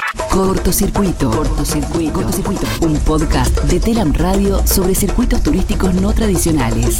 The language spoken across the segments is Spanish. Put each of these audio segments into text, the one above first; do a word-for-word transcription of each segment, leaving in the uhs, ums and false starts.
Cortocircuito. Cortocircuito. Cortocircuito. Un podcast de Telam Radio sobre circuitos turísticos no tradicionales.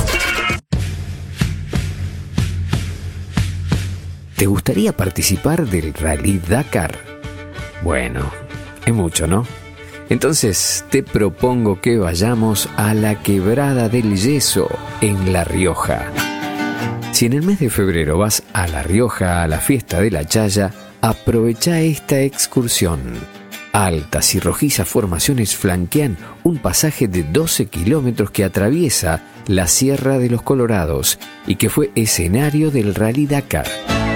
¿Te gustaría participar del Rally Dakar? Bueno, es mucho, ¿no? Entonces te propongo que vayamos a la Quebrada del Yeso, en La Rioja. Si en el mes de febrero vas a La Rioja a la fiesta de la Chaya, aprovecha esta excursión. Altas y rojizas formaciones flanquean un pasaje de doce kilómetros que atraviesa la Sierra de los Colorados y que fue escenario del Rally Dakar.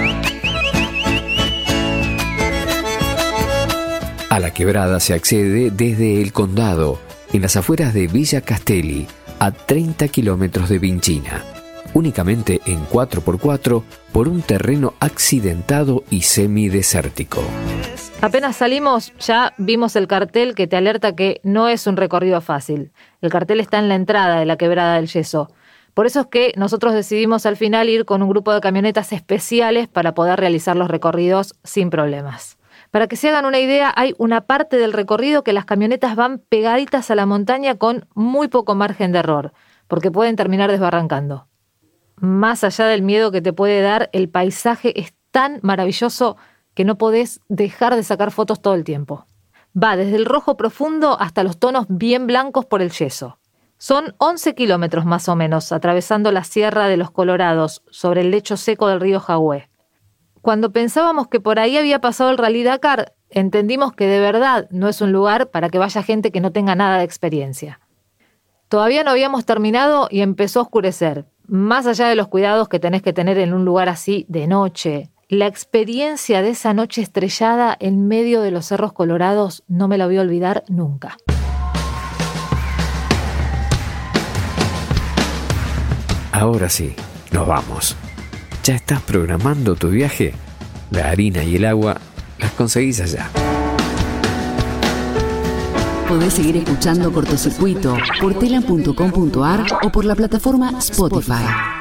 A la quebrada se accede desde El Condado, en las afueras de Villa Castelli, a treinta kilómetros de Vinchina, únicamente en cuatro por cuatro por un terreno accidentado y semidesértico. Apenas salimos, ya vimos el cartel que te alerta que no es un recorrido fácil. El cartel está en la entrada de la Quebrada del Yeso. Por eso es que nosotros decidimos al final ir con un grupo de camionetas especiales para poder realizar los recorridos sin problemas. Para que se hagan una idea, hay una parte del recorrido que las camionetas van pegaditas a la montaña con muy poco margen de error, porque pueden terminar desbarrancando. Más allá del miedo que te puede dar, el paisaje es tan maravilloso que no podés dejar de sacar fotos todo el tiempo. Va desde el rojo profundo hasta los tonos bien blancos por el yeso. Son once kilómetros más o menos, atravesando la Sierra de los Colorados, sobre el lecho seco del río Jagüé. Cuando pensábamos que por ahí había pasado el Rally Dakar, entendimos que de verdad no es un lugar para que vaya gente que no tenga nada de experiencia. Todavía no habíamos terminado y empezó a oscurecer. Más allá de los cuidados que tenés que tener en un lugar así de noche, la experiencia de esa noche estrellada en medio de los cerros colorados no me la voy a olvidar nunca. Ahora sí, nos vamos. ¿Ya estás programando tu viaje? La harina y el agua las conseguís allá. Podés seguir escuchando Cortocircuito por telam punto com punto ar o por la plataforma Spotify.